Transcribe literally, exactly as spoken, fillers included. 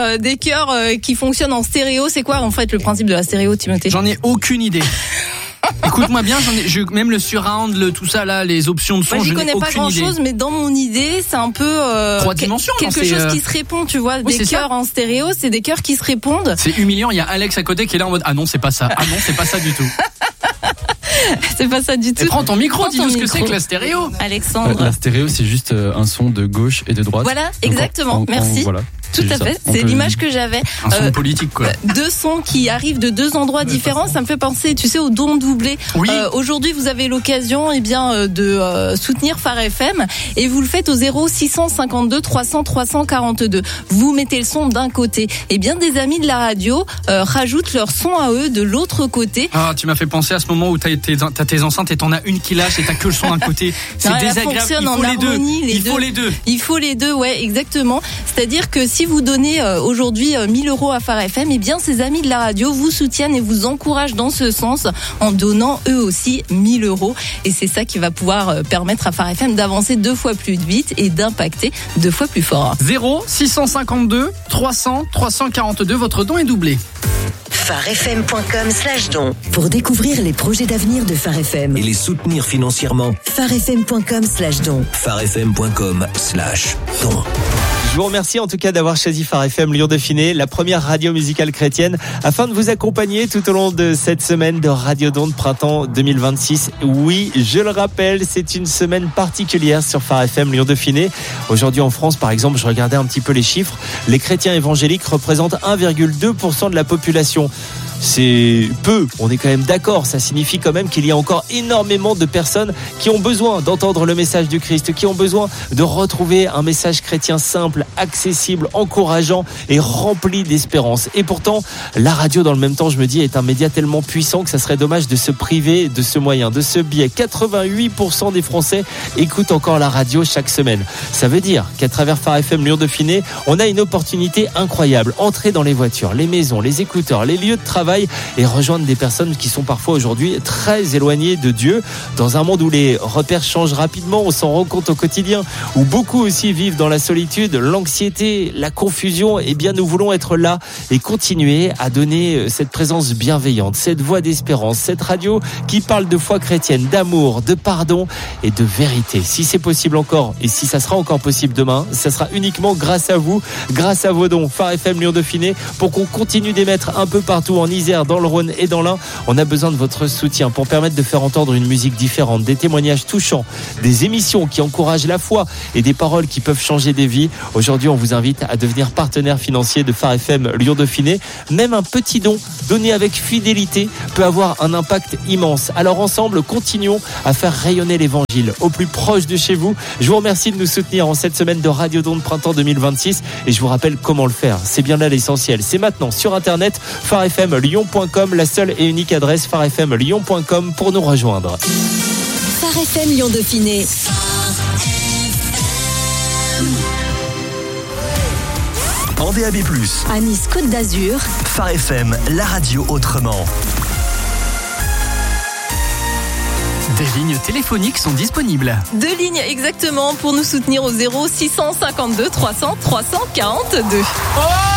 euh, des chœurs euh, qui fonctionnent en stéréo. C'est quoi en fait le principe de la stéréo, Timothée ? J'en ai aucune idée. Écoute-moi bien, j'en ai, je, même le surround, le tout ça là, les options de son, Moi, j'y je n'ai connais pas aucune grand idée. chose, mais dans mon idée, c'est un peu euh, Trois dimensions, quelque non, c'est, chose euh... qui se répond, tu vois, oui, des chœurs ça. en stéréo, c'est des chœurs qui se répondent. C'est humiliant, il y a Alex à côté qui est là en mode ah non, c'est pas ça. Ah non, c'est pas ça du tout. C'est pas ça du tout. Et prends ton micro, Prends dis-nous ton ce que micro. c'est que la stéréo. Alexandre. La stéréo, c'est juste un son de gauche et de droite. Voilà, Donc, exactement. en- en- Merci. Voilà. Tout à fait, c'est peut... l'image que j'avais. Un son Euh, politique quoi. Deux sons qui arrivent de deux endroits différents, ça me fait penser, tu sais, au don doublé. Oui. Euh, aujourd'hui, vous avez l'occasion, eh bien, euh, de euh, soutenir Phare F M et vous le faites au zéro six cent cinquante-deux trois cents trois cent quarante-deux. Vous mettez le son d'un côté. Et bien, des amis de la radio euh, rajoutent leur son à eux de l'autre côté. Ah, tu m'as fait penser à ce moment où t'as tes, t'as tes enceintes et t'en as une qui lâche et t'as que le son d'un côté. C'est Non, elle désagréable. fonctionne Il faut en les deux. harmonie, les Il faut deux. les deux. Il faut les deux, ouais, exactement. C'est-à-dire que si vous donnez euh, aujourd'hui euh, mille euros à Phare F M, eh bien, ces amis de la radio vous soutiennent et vous encouragent dans ce sens en donnant eux aussi mille euros. Et c'est ça qui va pouvoir euh, permettre à Phare F M d'avancer deux fois plus vite et d'impacter deux fois plus fort. zéro six cent cinquante-deux trois cents trois cent quarante-deux, votre don est doublé. pharefm point com slash don. Pour découvrir les projets d'avenir de Phare F M. Et les soutenir financièrement. pharefm point com slash don. pharefm point com slash don. Je vous remercie en tout cas d'avoir choisi Phare F M Lyon Dauphiné, la première radio musicale chrétienne, afin de vous accompagner tout au long de cette semaine de Radio Don de printemps deux mille vingt-six. Oui, je le rappelle, c'est une semaine particulière sur Phare F M Lyon Dauphiné. Aujourd'hui en France, par exemple, je regardais un petit peu les chiffres. Les chrétiens évangéliques représentent un virgule deux pour cent de la population. C'est peu, on est quand même d'accord, ça signifie quand même qu'il y a encore énormément de personnes qui ont besoin d'entendre le message du Christ, qui ont besoin de retrouver un message chrétien simple, accessible, encourageant et rempli d'espérance. Et pourtant, la radio dans le même temps, je me dis, est un média tellement puissant que ça serait dommage de se priver de ce moyen, de ce biais. quatre-vingt-huit pour cent des Français écoutent encore la radio chaque semaine. Ça veut dire qu'à travers Phare F M Lyon Dauphiné, on a une opportunité incroyable. Entrer dans les voitures, les maisons, les écouteurs, les lieux de travail et rejoindre des personnes qui sont parfois aujourd'hui très éloignées de Dieu, dans un monde où les repères changent rapidement, on s'en rend compte au quotidien, où beaucoup aussi vivent dans la solitude, l'anxiété, la confusion. Eh bien, nous voulons être là et continuer à donner cette présence bienveillante, cette voix d'espérance, cette radio qui parle de foi chrétienne, d'amour, de pardon et de vérité. Si c'est possible encore, et si ça sera encore possible demain, ça sera uniquement grâce à vous, grâce à vos dons. Phare F M Lyon Dauphiné, pour qu'on continue d'émettre un peu partout en Isère, dans le Rhône et dans l'Ain. On a besoin de votre soutien pour permettre de faire entendre une musique différente, des témoignages touchants, des émissions qui encouragent la foi et des paroles qui peuvent changer des vies. Aujourd'hui, on vous invite à devenir partenaire financier de Phare F M Lyon Dauphiné. Même un petit don donné avec fidélité peut avoir un impact immense. Alors ensemble, continuons à faire rayonner l'évangile au plus proche de chez vous. Je vous remercie de nous soutenir en cette semaine de Radio Don de printemps deux mille vingt-six et je vous rappelle comment le faire. C'est bien là l'essentiel. C'est maintenant sur internet, Phare F M Lyon point com, la seule et unique adresse phare f m lyon point com pour nous rejoindre. Phare F M Lyon Dauphiné. En D A B plus, À Nice Côte d'Azur. Phare F M, la radio autrement. Des lignes téléphoniques sont disponibles. Deux lignes exactement pour nous soutenir au zéro six cent cinquante-deux trois cents trois cent quarante-deux. Oh